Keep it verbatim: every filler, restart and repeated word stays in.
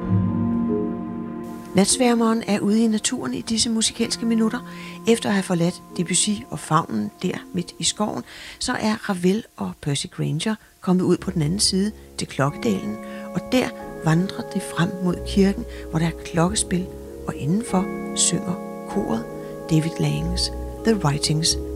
Natsværmeren er ude i naturen i disse musikalske minutter. Efter at have forladt Debussy og favnen der midt i skoven, så er Ravel og Percy Grainger kommet ud på den anden side til Klokkedalen, og der vandrer de frem mod kirken, hvor der er klokkespil, og indenfor synger koret David Langs The Writings